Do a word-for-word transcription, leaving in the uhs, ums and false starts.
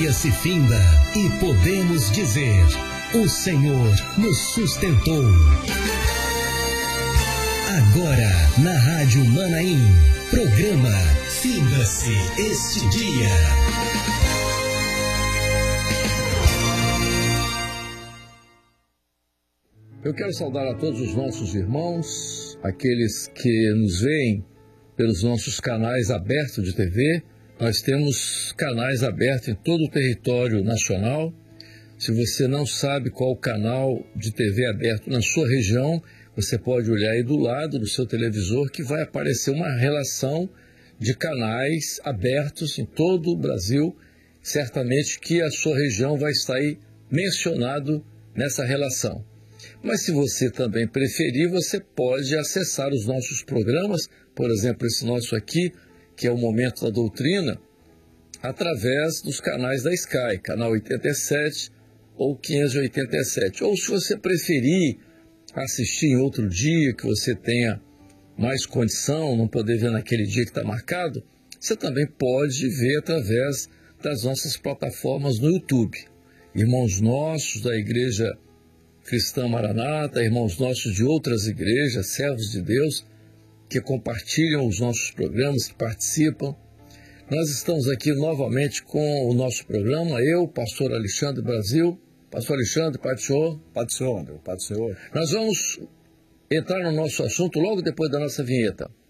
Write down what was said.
Se finda e podemos dizer: o Senhor nos sustentou. Agora, na Rádio Manaim, programa Finda-se este dia. Eu quero saudar a todos os nossos irmãos, aqueles que nos veem pelos nossos canais abertos de T V. Nós temos canais abertos em todo o território nacional. Se você não sabe qual canal de T V aberto na sua região, você pode olhar aí do lado do seu televisor que vai aparecer uma relação de canais abertos em todo o Brasil. Certamente que a sua região vai estar aí mencionado nessa relação. Mas se você também preferir, você pode acessar os nossos programas, por exemplo, esse nosso aqui, que é o Momento da Doutrina, através dos canais da Sky, canal oitenta e sete ou quinhentos e oitenta e sete. Ou se você preferir assistir em outro dia, que você tenha mais condição, não poder ver naquele dia que está marcado, você também pode ver através das nossas plataformas no YouTube. Irmãos nossos da Igreja Cristã Maranata, irmãos nossos de outras igrejas, servos de Deus, que compartilham os nossos programas, que participam. Nós estamos aqui novamente com o nosso programa, eu, pastor Alexandre Brasil. Pastor Alexandre, Pai do Senhor. Pai do Senhor, meu Pai do Senhor. Nós vamos entrar no nosso assunto logo depois da nossa vinheta.